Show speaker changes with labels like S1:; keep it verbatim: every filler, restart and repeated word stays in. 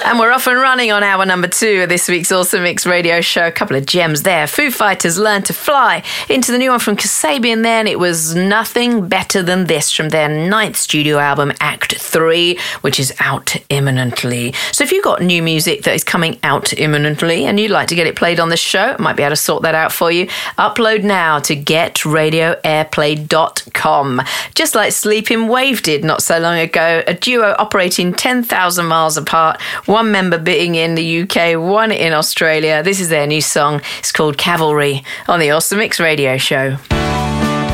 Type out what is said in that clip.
S1: And we're off and running on hour number two of this week's Awesome Mix radio show. A couple of gems there. Foo Fighters, Learn to Fly. Into the new one from Kasabian then. It was Nothing Better Than This from their ninth studio album, Act three, which is out imminently. So if you've got new music that is coming out imminently and you'd like to get it played on the show, I might be able to sort that out for you. Upload now to get radio airplay dot com. Just like Sleeping Wave did not so long ago, a duo operating ten thousand miles apart, one member being in the U K, one in Australia. This is their new song. It's called Cavalry on the Awesome Mix radio show.